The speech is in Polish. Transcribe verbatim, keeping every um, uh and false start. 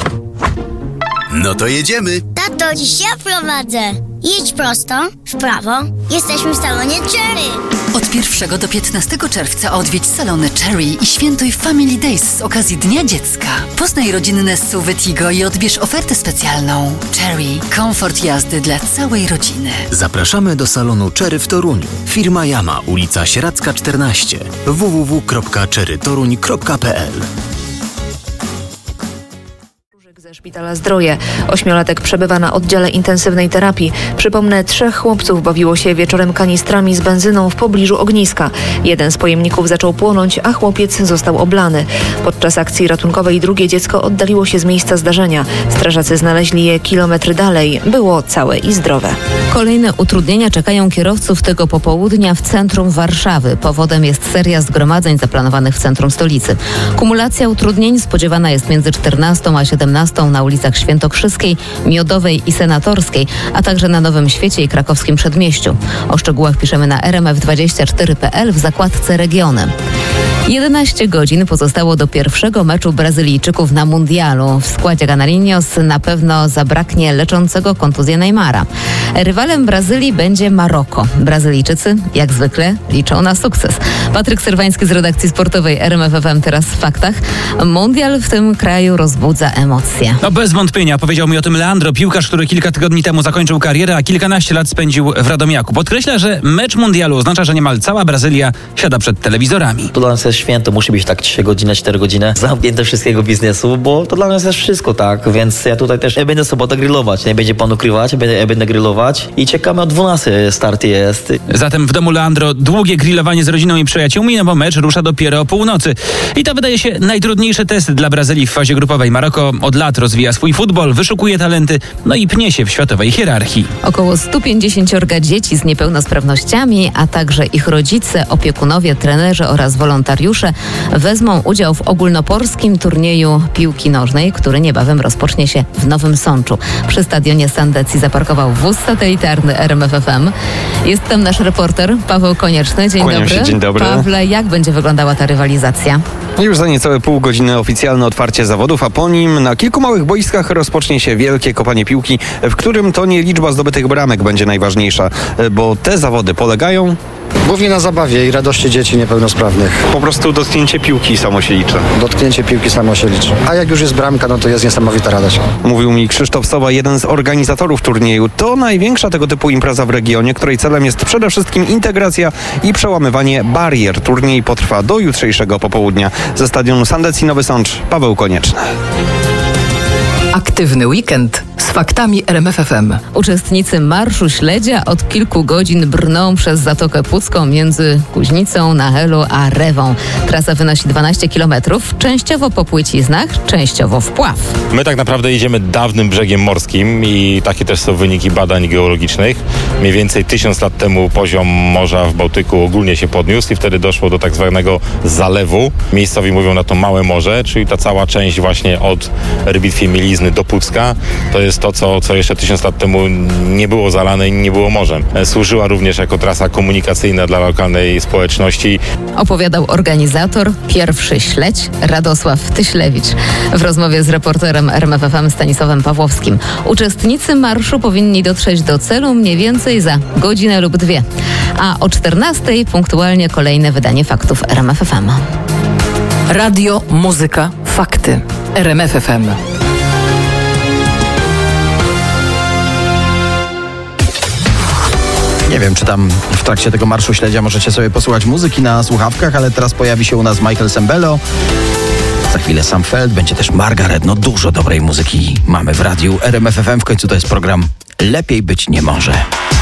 No to jedziemy. Tato, dziś ja prowadzę. Jedź prosto, w prawo. Jesteśmy w salonie Cherry. Od pierwszego do piętnastego czerwca odwiedź salony Cherry i świętuj Family Days z okazji Dnia Dziecka. Poznaj rodzinne S U V Tigo i odbierz ofertę specjalną. Cherry. Komfort jazdy dla całej rodziny. Zapraszamy do salonu Cherry w Toruniu. Firma Yama, ulica Sieradzka czternaście. w w w kropka cherry toruń kropka p l. Ze Szpitala Zdroje. Ośmiolatek przebywa na oddziale intensywnej terapii. Przypomnę, trzech chłopców bawiło się wieczorem kanistrami z benzyną w pobliżu ogniska. Jeden z pojemników zaczął płonąć, a chłopiec został oblany. Podczas akcji ratunkowej drugie dziecko oddaliło się z miejsca zdarzenia. Strażacy znaleźli je kilometr dalej. Było całe i zdrowe. Kolejne utrudnienia czekają kierowców tego popołudnia w centrum Warszawy. Powodem jest seria zgromadzeń zaplanowanych w centrum stolicy. Kumulacja utrudnień spodziewana jest między czternastą a siedemnastą na ulicach Świętokrzyskiej, Miodowej i Senatorskiej, a także na Nowym Świecie i Krakowskim Przedmieściu. O szczegółach piszemy na r m f dwadzieścia cztery kropka p l w zakładce Regiony. jedenaście godzin pozostało do pierwszego meczu Brazylijczyków na mundialu. W składzie Canarinos na pewno zabraknie leczącego kontuzję Neymara. Rywalem Brazylii będzie Maroko. Brazylijczycy, jak zwykle, liczą na sukces. Patryk Serwański z redakcji sportowej R M F F M teraz w faktach. Mundial w tym kraju rozbudza emocje. No bez wątpienia, powiedział mi o tym Leandro, piłkarz, który kilka tygodni temu zakończył karierę, a kilkanaście lat spędził w Radomiaku. Podkreśla, że mecz mundialu oznacza, że niemal cała Brazylia siada przed telewizorami. To dla nas jest święto, musi być tak trzy godziny, cztery godziny zamknięte wszystkiego biznesu, bo to dla nas jest wszystko, tak? Więc ja tutaj też ja będę sobotę grillować, nie będzie pan ukrywać, ja będę, ja będę grillować i czekamy o dwunastej start jest. Zatem w domu Leandro długie grillowanie z rodziną i przyjaciółmi, no bo mecz rusza dopiero o północy. I to wydaje się najtrudniejszy test dla Brazylii w fazie grupowej. Maroko od lat rozwija swój futbol, wyszukuje talenty, no i pnie się w światowej hierarchii. Około sto pięćdziesiąt dzieci z niepełnosprawnościami, a także ich rodzice, opiekunowie, trenerzy oraz wolontariusze wezmą udział w ogólnopolskim turnieju piłki nożnej, który niebawem rozpocznie się w Nowym Sączu. Przy stadionie Sandecji zaparkował wóz satelitarny R M F F M. Jest tam nasz reporter Paweł Konieczny. Dzień Kłaniam dobry. się, dzień dobry. Pawle, jak będzie wyglądała ta rywalizacja? Już za niecałe pół godziny oficjalne otwarcie zawodów, a po nim na kilku małych boiskach rozpocznie się wielkie kopanie piłki, w którym to nie liczba zdobytych bramek będzie najważniejsza, bo te zawody polegają głównie na zabawie i radości dzieci niepełnosprawnych. Po prostu dotknięcie piłki samo się liczy. Dotknięcie piłki samo się liczy. A jak już jest bramka, no to jest niesamowita radość. Mówił mi Krzysztof Sowa, jeden z organizatorów turnieju. To największa tego typu impreza w regionie, której celem jest przede wszystkim integracja i przełamywanie barier. Turniej potrwa do jutrzejszego popołudnia. Ze stadionu Sandecji Nowy Sącz, Paweł Konieczny. Aktywny weekend z faktami R M F F M. Uczestnicy Marszu Śledzia od kilku godzin brną przez Zatokę Pucką między Kuźnicą, Nachelu a Rewą. Trasa wynosi dwanaście kilometrów, częściowo po płyciznach, częściowo w pław. My tak naprawdę idziemy dawnym brzegiem morskim i takie też są wyniki badań geologicznych. Mniej więcej tysiąc lat temu poziom morza w Bałtyku ogólnie się podniósł i wtedy doszło do tak zwanego zalewu. Miejscowi mówią na to Małe Morze, czyli ta cała część właśnie od Rybitwie Mielizny do Pucka. To jest to, co, co jeszcze tysiąc lat temu nie było zalane i nie było morzem. Służyła również jako trasa komunikacyjna dla lokalnej społeczności. Opowiadał organizator, pierwszy śledź, Radosław Tyślewicz. W rozmowie z reporterem R M F F M Stanisławem Pawłowskim. Uczestnicy marszu powinni dotrzeć do celu mniej więcej za godzinę lub dwie. A o czternastej punktualnie kolejne wydanie faktów R M F F M. Radio, muzyka, fakty. R M F F M. Nie wiem, czy tam w trakcie tego Marszu Śledzia możecie sobie posłuchać muzyki na słuchawkach, ale teraz pojawi się u nas Michael Sembello. Za chwilę Sam Feld, będzie też Margaret. No dużo dobrej muzyki mamy w radiu R M F F M. W końcu to jest program Lepiej być nie może.